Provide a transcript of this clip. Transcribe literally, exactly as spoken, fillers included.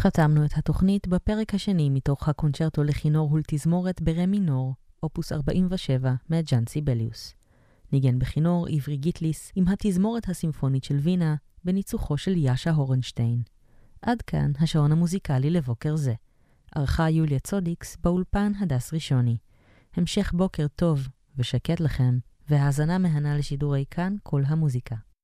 חתמנו את התוכנית בפרק השני מתוך הקונצ'רטו לכינור ולתזמורת ברה מינור, אופוס ארבעים ושבע, מג'אן סיבליוס. ניגן בכינור עברי גיטליס עם התזמורת הסימפונית של וינה, בניצוחו של יאשה הורנשטיין. עד כאן השעון המוזיקלי לבוקר זה. ערכה יוליה צודיקס באולפן הדס ראשוני. המשך בוקר טוב ושקט לכם, והאזנה מהנה לשידורי כאן כל המוזיקה.